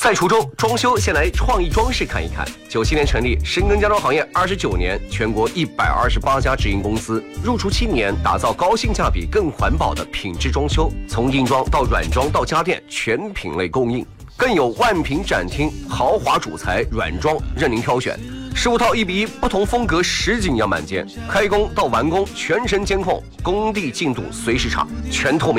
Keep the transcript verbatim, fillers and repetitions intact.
在滁州装修，先来创意装饰看一看。九七年成立，深耕家装行业二十九年，全国一百二十八家直营公司，入驻七年，打造高性价比、更环保的品质装修，从硬装到软装到家电，全品类供应，更有万品展厅，豪华主材软装任您挑选。十五套一比一，不同风格实景样板间，开工到完工全程监控，工地进度随时查，全透明。